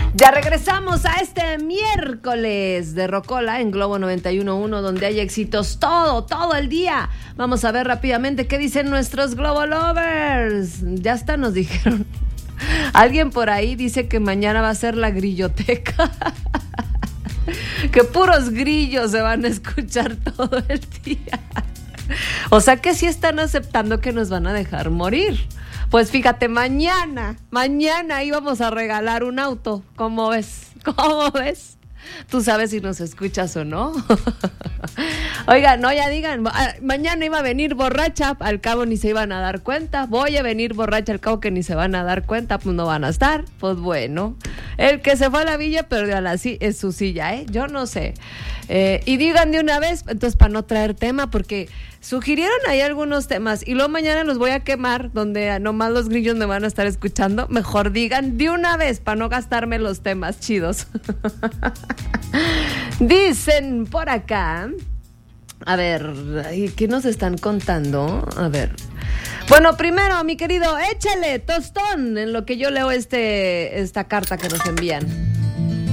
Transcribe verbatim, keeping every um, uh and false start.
Ya regresamos a este miércoles de Rocola en Globo noventa y uno punto uno, donde hay éxitos todo, todo el día. Vamos a ver rápidamente qué dicen nuestros Globo Lovers. Ya hasta nos dijeron. Alguien por ahí dice que mañana va a ser la grilloteca. Que puros grillos se van a escuchar todo el día. O sea que sí están aceptando que nos van a dejar morir. Pues fíjate, mañana, mañana íbamos a regalar un auto. ¿Cómo ves? ¿Cómo ves? Tú sabes si nos escuchas o no. Oigan, no, ya digan, mañana iba a venir borracha, al cabo ni se iban a dar cuenta. Voy a venir borracha, al cabo que ni se van a dar cuenta, pues no van a estar. Pues bueno, el que se fue a la villa perdió a la si- es su silla, ¿eh? Yo no sé. Eh, y digan de una vez, entonces para no traer tema, porque sugirieron ahí algunos temas y luego mañana los voy a quemar, donde nomás los grillos me van a estar escuchando. Mejor digan de una vez para no gastarme los temas chidos. Dicen por acá, a ver, ¿qué nos están contando? A ver. Bueno, primero, mi querido, échale tostón en lo que yo leo este esta carta que nos envían.